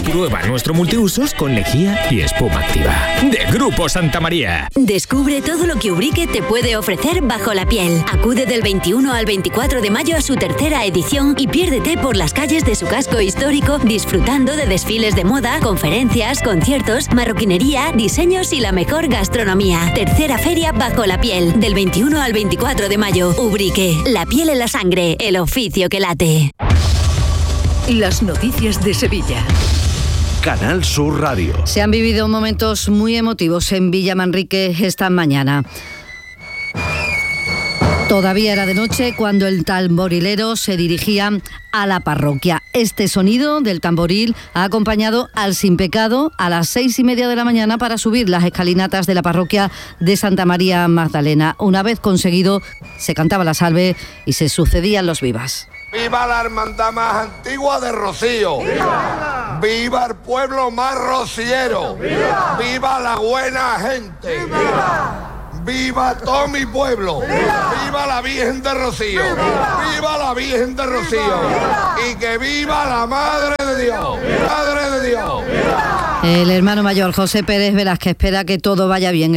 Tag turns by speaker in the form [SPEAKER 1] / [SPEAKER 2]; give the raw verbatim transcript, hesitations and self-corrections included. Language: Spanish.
[SPEAKER 1] Prueba nuestro multiusos con lejía y espuma activa. De Grupo Santa María.
[SPEAKER 2] Descubre todo lo que Ubrique te puede ofrecer bajo la piel. Acude del veintiuno al veinticuatro de mayo a su tercera edición y piérdete por las calles de su casco histórico disfrutando de desfiles de moda, conferencias, conciertos, marroquinería, diseños y la mejor gastronomía. Tercera feria bajo la piel, del veintiuno al veinticuatro de mayo. Ubrique, la piel en la sangre, el oficio que late.
[SPEAKER 3] Las noticias de Sevilla.
[SPEAKER 4] Canal Sur Radio.
[SPEAKER 5] Se han vivido momentos muy emotivos en Villa Manrique esta mañana. Todavía era de noche cuando el tamborilero se dirigía a la parroquia. Este sonido del tamboril ha acompañado al Sin Pecado a las seis y media de la mañana para subir las escalinatas de la parroquia de Santa María Magdalena. Una vez conseguido, se cantaba la salve y se sucedían los vivas.
[SPEAKER 6] ¡Viva la hermandad más antigua de Rocío! ¡Viva! ¡Viva el pueblo más rociero! ¡Viva! ¡Viva la buena gente! ¡Viva! ¡Viva todo mi pueblo! ¡Viva! ¡Viva la Virgen de Rocío! ¡Viva! ¡Viva la Virgen de Rocío! ¡Viva! ¡Y que viva la Madre de Dios! ¡Madre de Dios!
[SPEAKER 5] El hermano mayor José Pérez Velázquez espera que todo vaya bien.